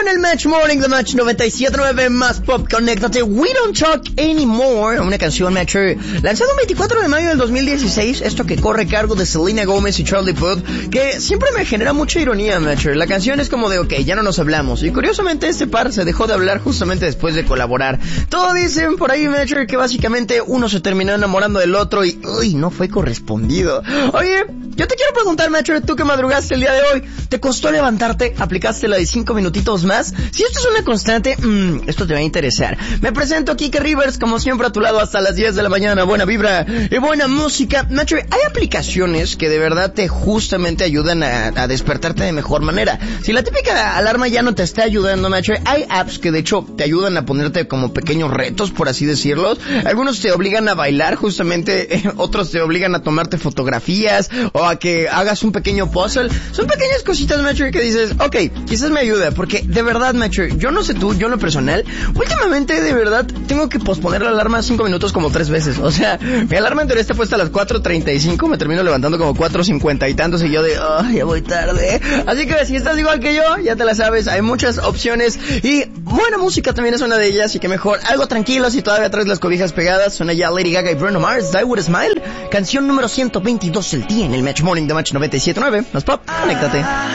en el Match Morning de Match 97.9 más Pop. Conéctate. We Don't Talk Anymore, una canción, Matcher, lanzada el 24 de mayo del 2016. Esto que corre a cargo de Selena Gomez y Charlie Puth, que siempre me genera mucha ironía, Matcher. La canción es como de, ok, ya no nos hablamos. Y curiosamente este par se dejó de hablar justamente después de colaborar. Todo dicen por ahí, Matcher, que básicamente uno se terminó enamorando del otro y, uy, no fue correspondido. Oye, yo te quiero preguntar, Matcher, tú que madrugaste el día de hoy, ¿te costó levantarte? ¿Aplicaste la de 5 minutitos más? Si esto es una constante, esto te va a interesar. Me presento, Kike Rivers, como siempre a tu lado hasta las 10 de la mañana. Buena vibra y buena música. Matcher, hay aplicaciones que de verdad te justamente ayudan a despertarte de mejor manera. Si la típica alarma ya no te está ayudando, Matcher, hay apps que de hecho te ayudan a ponerte como pequeños retos, por así decirlos. Algunos te obligan a bailar justamente, otros te obligan a tomarte fotografías o a que hagas un pequeño puzzle. Son pequeñas cositas, Matcher, que dices, ok, quizás me ayuda, porque de verdad, Matcher, yo no sé tú, yo en lo personal, últimamente de verdad tengo que posponer la alarma 5 minutos como 3 veces. O sea, mi alarma anterior está puesta a las 4:35, me termino levantando como 4:50 y tantos y yo de, ya voy tarde. Así que si estás igual que yo, ya te la sabes, hay muchas opciones y buena música también es una de ellas, y que mejor algo tranquilo si todavía traes las cobijas pegadas. Suena ya Lady Gaga y Bruno Mars, Die With A Smile, canción número 122 del día en el Match Morning de Match 97.9. Más Pop, conéctate.